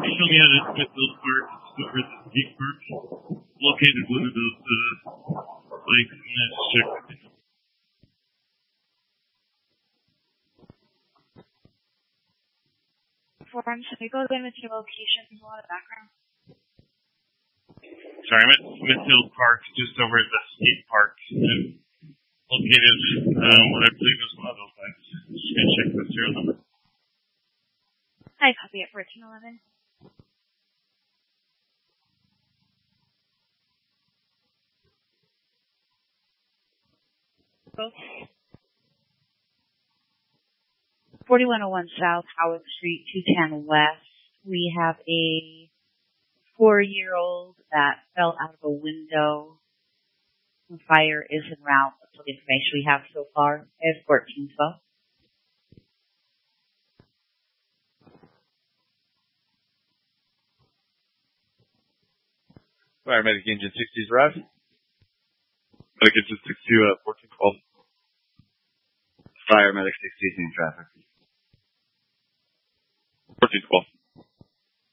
Show me at a Smithfield Park, over at the skate park. Located one of those lakes. I'm gonna check. Forms, can we go again with your location? There's a lot of background. Sorry, I'm at Smithfield Park, just over at the skate park. Located what I believe is one of those lakes. Just gonna check the serial number. I copy it for 1011. Both. 4101 South, Howard Street, 210 West. We have a 4-year-old that fell out of a window. The fire is en route. That's all the information we have so far. It's 1412. Paramedic Engine 60's arrived. Medic Engine 60, 1412. Fire Medic 60 in traffic. 1412.